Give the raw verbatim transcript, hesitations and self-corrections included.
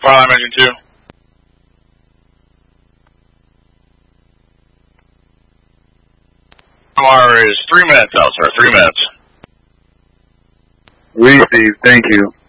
Fireline Engine two. Tomorrow is three minutes out, sir. Three minutes. Received. Thank you.